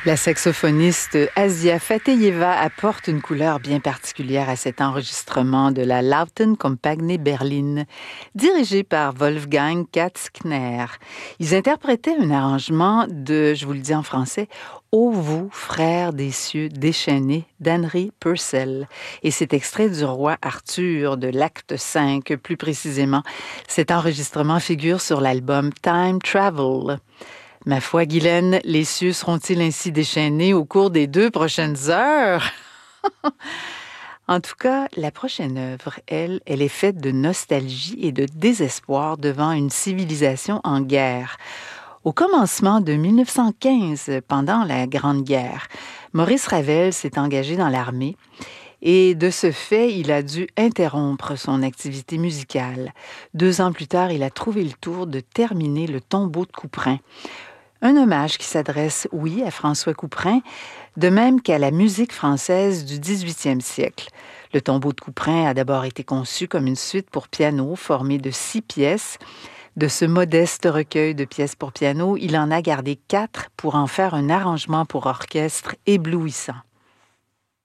La saxophoniste Asia Fateyeva apporte une couleur bien particulière à cet enregistrement de la Lauten Kompanie Berlin, dirigé par Wolfgang Katz-Kner. Ils interprétaient un arrangement de, je vous le dis en français, Ô vous, frères des cieux déchaînés, d'Henry Purcell. Et c'est extrait du Roi Arthur, de l'acte 5 plus précisément. Cet enregistrement figure sur l'album Time Travel. Ma foi, Guylaine, les cieux seront-ils ainsi déchaînés au cours des 2 prochaines heures? En tout cas, la prochaine œuvre, elle est faite de nostalgie et de désespoir devant une civilisation en guerre. Au commencement de 1915, pendant la Grande Guerre, Maurice Ravel s'est engagé dans l'armée et de ce fait, il a dû interrompre son activité musicale. 2 ans plus tard, il a trouvé le tour de terminer le Tombeau de Couperin. Un hommage qui s'adresse, oui, à François Couperin, de même qu'à la musique française du 18e siècle. Le Tombeau de Couperin a d'abord été conçu comme une suite pour piano formée de 6 pièces. De ce modeste recueil de pièces pour piano, il en a gardé 4 pour en faire un arrangement pour orchestre éblouissant.